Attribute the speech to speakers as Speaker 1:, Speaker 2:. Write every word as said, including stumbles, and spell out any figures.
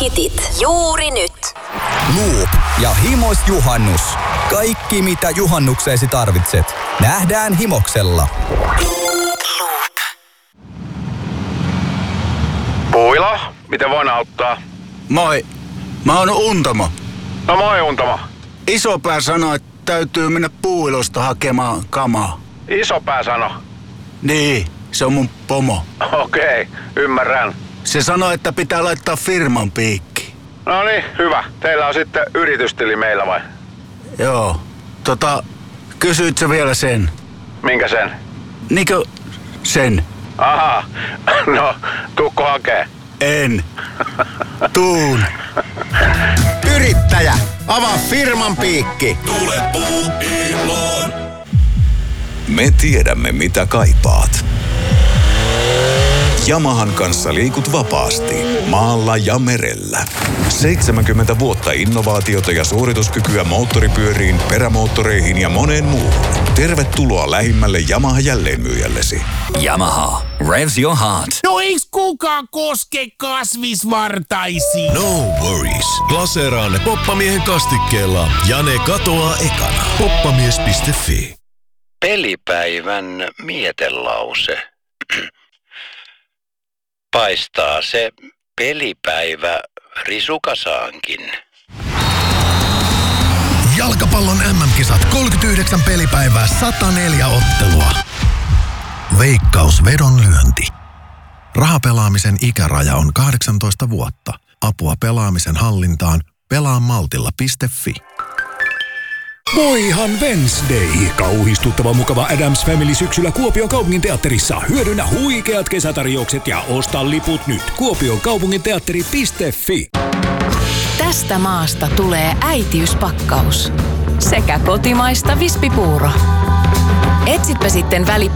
Speaker 1: hitit juuri nyt.
Speaker 2: Loop ja Himos Juhannus. Kaikki mitä juhannukseesi tarvitset. Nähdään Himoksella.
Speaker 1: Loop.
Speaker 3: Puila, miten voin auttaa?
Speaker 4: Moi, mä oon Untamo.
Speaker 3: No moi Untamo.
Speaker 4: Isopää sanoi, että täytyy mennä Puuilosta hakemaan kamaa.
Speaker 3: Isopää sano.
Speaker 4: Niin, se on mun pomo.
Speaker 3: Okei, ymmärrän.
Speaker 4: Se sanoi, että pitää laittaa firman piikki.
Speaker 3: No niin, hyvä. Teillä on sitten yritystili meillä vai?
Speaker 4: Joo, tota, kysyit sä vielä sen?
Speaker 3: Minkä sen?
Speaker 4: Niinkö sen?
Speaker 3: Aha, no tuukko hakee?
Speaker 4: En. Tuun.
Speaker 5: Yrittäjä, avaa firman piikki.
Speaker 6: Tule Puuiloon. Me tiedämme mitä kaipaat. Yamahan kanssa liikut vapaasti, maalla ja merellä. seitsemänkymmentä vuotta innovaatiota ja suorituskykyä moottoripyöriin, perämoottoreihin ja moneen muuhun. Tervetuloa lähimmälle Yamaha jälleenmyyjällesi.
Speaker 2: Yamaha. Revs your heart.
Speaker 7: No eiks kukaan koske kasvisvartaisiin?
Speaker 8: No worries. Glaseeraa ne Poppamiehen kastikkeella ja ne katoaa ekana. poppamies piste fi.
Speaker 9: Pelipäivän mietelause. Paistaa se pelipäivä risukasaankin.
Speaker 8: Jalkapallon äm äm-kisat kolmekymmentäyhdeksän pelipäivää, sata neljä ottelua. Veikkaus vedonlyönti. Rahapelaamisen ikäraja on kahdeksantoista vuotta. Apua pelaamisen hallintaan pelaamaltilla piste fi.
Speaker 10: Voihan Wednesday! Kauhistuttava mukava Addams Family syksyllä Kuopion kaupunginteatterissa. Hyödynnä huikeat kesätarjoukset ja osta liput nyt. kuopion kaupunginteatteri piste fi.
Speaker 1: Tästä maasta tulee äitiyspakkaus. Sekä kotimaista vispipuuro. Etsipä sitten väli